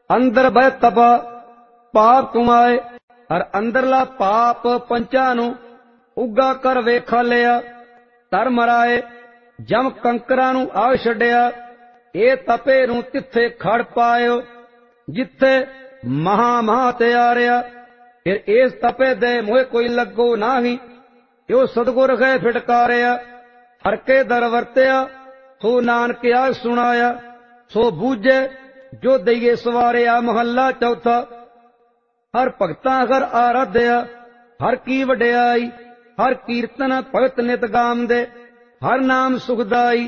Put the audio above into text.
ਅੰਦਰ ਬਹਿ ਤਪਾ ਪਾਪ ਕਮਾਏ। ਹਰ ਅੰਦਰਲਾ ਪਾਪ ਪੰਚਾਂ ਨੂੰ ਉੱਗਾ ਕਰ ਵੇਖਾ ਲਿਆ। ਧਰਮ ਰਾਏ ਜਮ ਕੰਕਰਾਂ ਨੂੰ ਆ ਛੱਡਿਆ। ਇਹ ਤਪੇ ਨੂੰ ਤਿੱਥੇ ਖੜ ਪਾਇਓ ਜਿੱਥੇ ਮਹਾ ਤਿਆਰਿਆ। ਫਿਰ ਇਸ ਤਪੇ ਦੇ ਮੋਹ ਕੋਈ ਲੱਗੋ ਨਾਹੀ। ਜੋ ਸਤਿਗੁਰ ਗਏ ਫਿਟਕਾਰਿਆ। ਹਰ ਕੇ ਦਰ ਵਰਤਿਆ ਸੋ ਨਾਨਕ ਆ ਸੁਣਾਇਆ। ਸੋ ਬੂਝੇ ਜੋ ਦਈਏ ਸਵਾਰਿਆ। ਮਹੱਲਾ ਚੌਥਾ। ਹਰ ਭਗਤਾਂ ਹਰ ਆਰਾਧਿਆ ਹਰ ਕੀ ਵਡਿਆਈ। ਹਰ ਕੀਰਤਨ ਭਗਤ ਨਿਤ ਗਾਮ ਦੇ ਹਰ ਨਾਮ ਸੁਖਦਾਈ।